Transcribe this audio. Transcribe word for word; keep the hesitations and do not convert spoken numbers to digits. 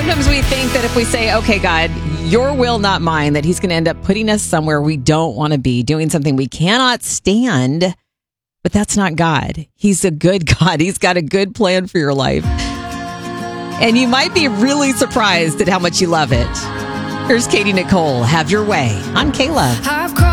sometimes we think that if we say, okay, God, your will, not mine, that he's going to end up putting us somewhere we don't want to be, doing something we cannot stand. But that's not God. He's a good God. He's got a good plan for your life. And you might be really surprised at how much you love it. Here's Katie Nicole. Have your way on K-Love.